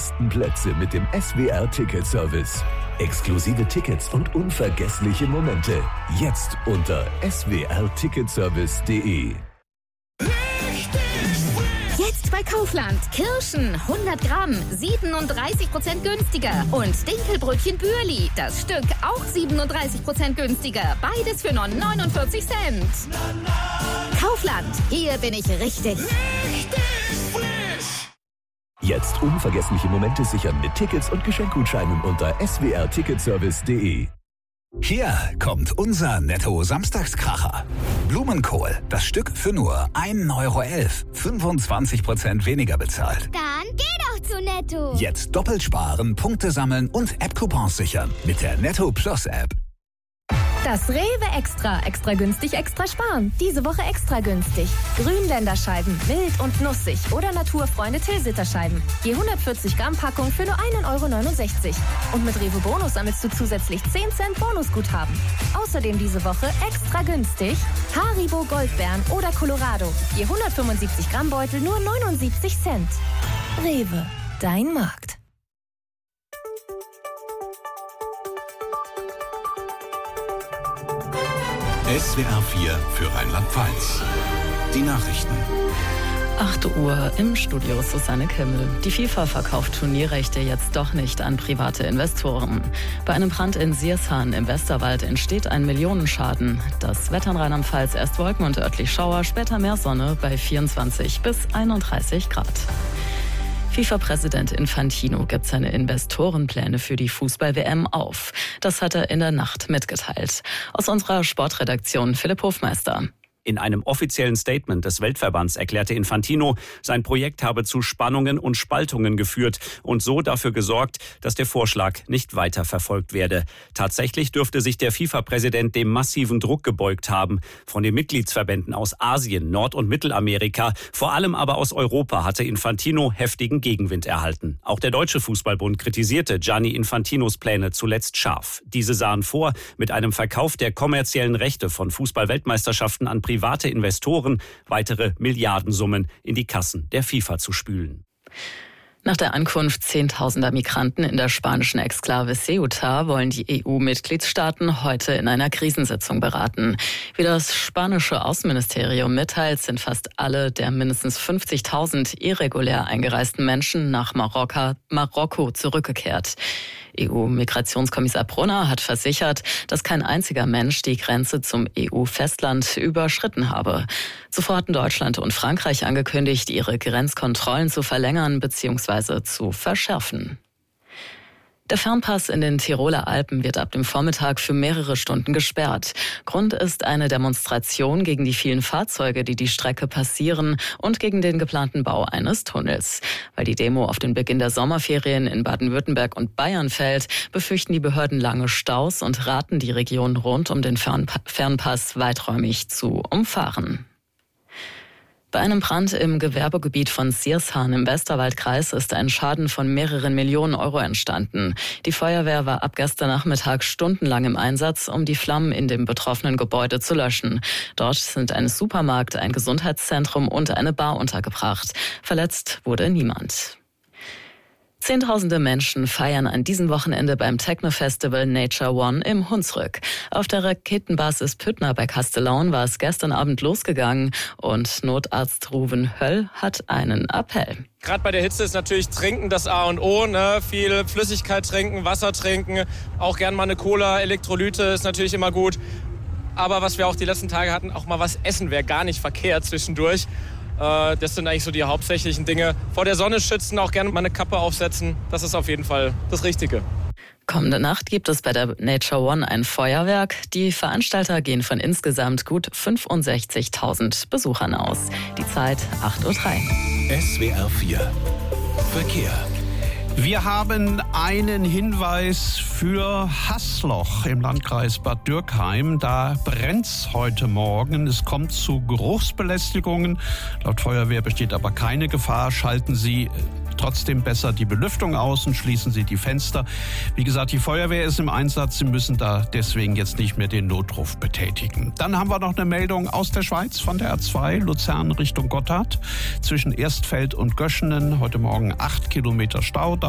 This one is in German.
besten Plätze mit dem SWR-Ticket-Service. Exklusive Tickets und unvergessliche Momente. Jetzt unter swrticketservice.de. Jetzt bei Kaufland. Kirschen 100 Gramm, 37% günstiger. Und Dinkelbrötchen Bürli, das Stück auch 37% günstiger. Beides für nur 49 Cent. Kaufland, hier bin ich richtig. Jetzt unvergessliche Momente sichern mit Tickets und Geschenkgutscheinen unter swrticketservice.de. Hier kommt unser Netto-Samstagskracher. Blumenkohl, das Stück für nur 1,11 €. 25% weniger bezahlt. Dann geh doch zu Netto. Jetzt doppelt sparen, Punkte sammeln und App-Coupons sichern mit der Netto Plus App. Das Rewe Extra günstig, extra sparen. Diese Woche extra günstig. Grünländerscheiben, wild und nussig oder Naturfreunde Tilsiterscheiben. Je 140 Gramm Packung für nur 1,69 €. Und mit Rewe Bonus sammelst du zusätzlich 10 Cent Bonusguthaben. Außerdem diese Woche extra günstig Haribo Goldbeeren oder Colorado. Je 175 Gramm Beutel nur 79 Cent. Rewe, dein Markt. SWR 4 für Rheinland-Pfalz. Die Nachrichten. 8 Uhr im Studio Susanne Kimmel. Die FIFA verkauft Turnierrechte jetzt doch nicht an private Investoren. Bei einem Brand in Siershahn im Westerwald entsteht ein Millionenschaden. Das Wetter in Rheinland-Pfalz, erst Wolken und örtlich Schauer, später mehr Sonne bei 24 bis 31 Grad. FIFA-Präsident Infantino gibt seine Investorenpläne für die Fußball-WM auf. Das hat er in der Nacht mitgeteilt. Aus unserer Sportredaktion Philipp Hofmeister. In einem offiziellen Statement des Weltverbands erklärte Infantino, sein Projekt habe zu Spannungen und Spaltungen geführt und so dafür gesorgt, dass der Vorschlag nicht weiter verfolgt werde. Tatsächlich dürfte sich der FIFA-Präsident dem massiven Druck gebeugt haben. Von den Mitgliedsverbänden aus Asien, Nord- und Mittelamerika, vor allem aber aus Europa hatte Infantino heftigen Gegenwind erhalten. Auch der Deutsche Fußballbund kritisierte Gianni Infantinos Pläne zuletzt scharf. Diese sahen vor, mit einem Verkauf der kommerziellen Rechte von Fußball-Weltmeisterschaften an private Investoren weitere Milliardensummen in die Kassen der FIFA zu spülen. Nach der Ankunft zehntausender Migranten in der spanischen Exklave Ceuta wollen die EU-Mitgliedstaaten heute in einer Krisensitzung beraten. Wie das spanische Außenministerium mitteilt, sind fast alle der mindestens 50.000 irregulär eingereisten Menschen nach Marokko zurückgekehrt. EU-Migrationskommissar Brunner hat versichert, dass kein einziger Mensch die Grenze zum EU-Festland überschritten habe. Zuvor hatten Deutschland und Frankreich angekündigt, ihre Grenzkontrollen zu verlängern bzw. zu verschärfen. Der Fernpass in den Tiroler Alpen wird ab dem Vormittag für mehrere Stunden gesperrt. Grund ist eine Demonstration gegen die vielen Fahrzeuge, die die Strecke passieren und gegen den geplanten Bau eines Tunnels. Weil die Demo auf den Beginn der Sommerferien in Baden-Württemberg und Bayern fällt, befürchten die Behörden lange Staus und raten die Region rund um den Fernpass weiträumig zu umfahren. Bei einem Brand im Gewerbegebiet von Siershahn im Westerwaldkreis ist ein Schaden von mehreren Millionen Euro entstanden. Die Feuerwehr war ab gestern Nachmittag stundenlang im Einsatz, um die Flammen in dem betroffenen Gebäude zu löschen. Dort sind ein Supermarkt, ein Gesundheitszentrum und eine Bar untergebracht. Verletzt wurde niemand. Zehntausende Menschen feiern an diesem Wochenende beim Techno-Festival Nature One im Hunsrück. Auf der Raketenbasis Püttner bei Castellaun war es gestern Abend losgegangen und Notarzt Ruven Höll hat einen Appell. Gerade bei der Hitze ist natürlich Trinken das A und O, ne? Viel Flüssigkeit trinken, Wasser trinken, auch gern mal eine Cola, Elektrolyte ist natürlich immer gut. Aber was wir auch die letzten Tage hatten, auch mal was essen wäre gar nicht verkehrt zwischendurch. Das sind eigentlich so die hauptsächlichen Dinge. Vor der Sonne schützen, auch gerne mal eine Kappe aufsetzen. Das ist auf jeden Fall das Richtige. Kommende Nacht gibt es bei der Nature One ein Feuerwerk. Die Veranstalter gehen von insgesamt gut 65.000 Besuchern aus. Die Zeit 8:03 Uhr. SWR 4 Verkehr. Wir haben einen Hinweis für Haßloch im Landkreis Bad Dürkheim. Da brennt's heute Morgen. Es kommt zu Geruchsbelästigungen. Laut Feuerwehr besteht aber keine Gefahr. Schalten Sie trotzdem besser die Belüftung aus und schließen Sie die Fenster. Wie gesagt, die Feuerwehr ist im Einsatz. Sie müssen da deswegen jetzt nicht mehr den Notruf betätigen. Dann haben wir noch eine Meldung aus der Schweiz von der A2 Luzern Richtung Gotthard. Zwischen Erstfeld und Göschenen heute Morgen 8 Kilometer Stau.